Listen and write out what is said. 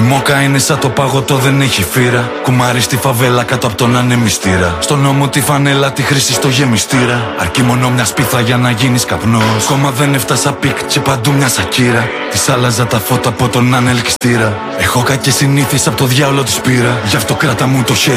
μόκα είναι σαν το παγωτό, δεν έχει φύρα. Κουμάρι στη φαβέλα κάτω από τον ανεμιστήρα. Στον νόμο τη φανέλα, τη χρήση στο γεμιστήρα. Αρκεί μόνο μια σπίθα για να γίνεις καπνός. Κόμμα δεν έφτασα πικ και παντού μια σακύρα. Της άλλαζα τα φώτα από τον ανελκυστήρα. Έχω κακές συνήθειες από το διάολο της πήρα. Γι' αυτό κράτα μου το χέρι.